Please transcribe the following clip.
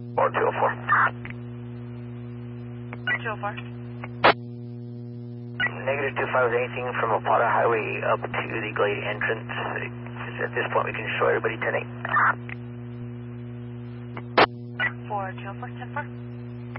Or 204. 204. Negative 25 is anything from Apata Highway up to the Glade entrance. At this point, we can show everybody 10-8. 4 204, 10-4.